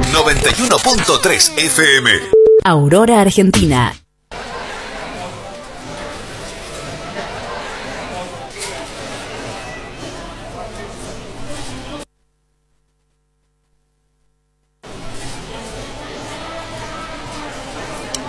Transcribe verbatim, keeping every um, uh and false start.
noventa y uno punto tres F M. Aurora, Argentina.